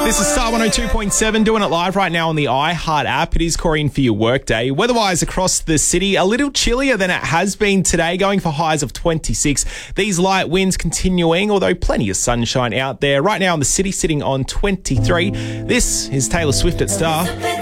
This is Star 102.7, doing it live right now on the iHeart app. It is Corey in for your workday. Weather-wise across the city, a little chillier than it has been today, going for highs of 26. These light winds continuing, although plenty of sunshine out there. Right now in the city, sitting on 23. This is Taylor Swift at Star.